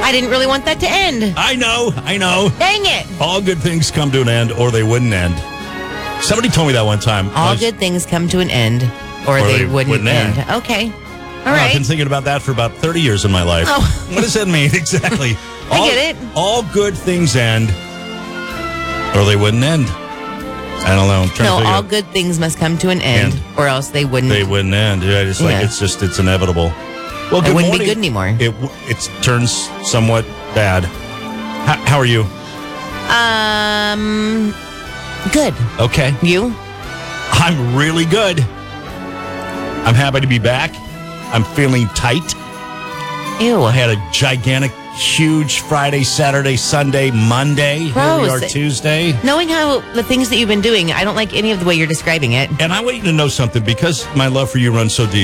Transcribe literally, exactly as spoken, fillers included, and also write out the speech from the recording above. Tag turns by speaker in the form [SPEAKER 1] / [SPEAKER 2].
[SPEAKER 1] I didn't really want that to end.
[SPEAKER 2] I know, I know.
[SPEAKER 1] Dang it.
[SPEAKER 2] All good things come to an end, or they wouldn't end. Somebody told me that one time.
[SPEAKER 1] All
[SPEAKER 2] was,
[SPEAKER 1] good things come to an end, or,
[SPEAKER 2] or
[SPEAKER 1] they,
[SPEAKER 2] they
[SPEAKER 1] wouldn't,
[SPEAKER 2] wouldn't
[SPEAKER 1] end.
[SPEAKER 2] end.
[SPEAKER 1] Okay. All
[SPEAKER 2] Well,
[SPEAKER 1] right.
[SPEAKER 2] I've been thinking about that for about thirty years in my life.
[SPEAKER 1] Oh.
[SPEAKER 2] What does that mean exactly?
[SPEAKER 1] I
[SPEAKER 2] all,
[SPEAKER 1] get it.
[SPEAKER 2] All good things end, or they wouldn't end. I don't know. I'm trying
[SPEAKER 1] No,
[SPEAKER 2] to figure
[SPEAKER 1] all
[SPEAKER 2] out.
[SPEAKER 1] good things must come to an end,
[SPEAKER 2] End.
[SPEAKER 1] or else they wouldn't.
[SPEAKER 2] They wouldn't end. Yeah, just like
[SPEAKER 1] Yeah.
[SPEAKER 2] it's just it's inevitable. Well,
[SPEAKER 1] It
[SPEAKER 2] good
[SPEAKER 1] wouldn't be
[SPEAKER 2] morning.
[SPEAKER 1] good anymore.
[SPEAKER 2] It it turns somewhat bad. How, how are you?
[SPEAKER 1] Um, good.
[SPEAKER 2] Okay.
[SPEAKER 1] You?
[SPEAKER 2] I'm really good. I'm happy to be back. I'm feeling tight.
[SPEAKER 1] Ew.
[SPEAKER 2] I had a gigantic, huge Friday, Saturday, Sunday, Monday. Here we are
[SPEAKER 1] Gross.
[SPEAKER 2] Tuesday.
[SPEAKER 1] Knowing how the things that you've been doing, I don't like any of the way you're describing it.
[SPEAKER 2] And I want you to know something, because my love for you runs so deep.